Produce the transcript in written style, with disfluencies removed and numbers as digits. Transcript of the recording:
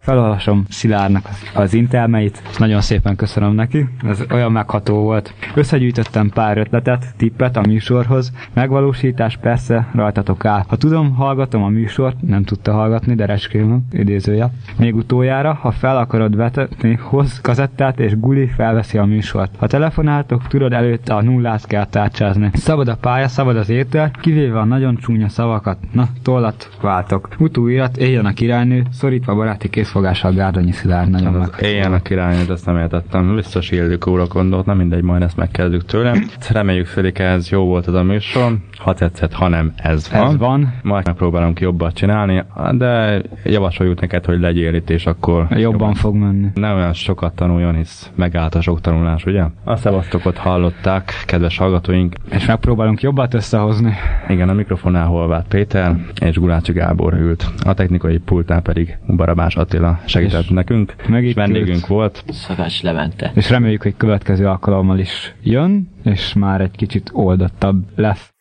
Felolvasom Szilárdnak az intelmeit, és nagyon szépen köszönöm neki, ez olyan megható volt. Összegyűjtöttem pár ötletet, tippet a műsorhoz, megvalósítás persze rajtatok áll. Ha tudom, hallgatom a műsort, nem tudta hallgatni, de recskélem, idézője. Még utoljára, ha fel akarod vetetni, hozz kazettát, és Guli felveszi a műsort. Ha telefonáltok, tudod, előtte a nullát kell tárcsázni. Szabad a pálya, szabad az étel, kivéve a nagyon csúnya szavakat. Na, tollat váltok. Utóirat, éljen a királynő, szorítva baráti készfogással Gárdonyi Szilárd, nagyon meg. Éljen a királynőt, ezt nem értettem. Biztos Illik úrra gondolt, nem mindegy, majd ezt megkezdjük tőlem. Reméljük, Félike, ez jó volt ez a műsor. Ha tetszett, ha nem, ez van. Majd megpróbálom ki jobban csinálni, de javasoljuk neked, hogy legyél itt, és akkor jobban fog menni. Nem olyan sokat tanuljon, hisz megállt a sok tanulás, ugye? A szevasztokot hallották, kedves hallgatóink. És megpróbálunk jobbat összehozni. Igen, a mikrofonál Horváth Péter és Gulácsi Gábor ült. A technikai pultnál pedig Barabás Attila segített nekünk. És vendégünk volt Szakács Levente. És reméljük, hogy következő alkalommal is jön, és már egy kicsit oldottabb lesz.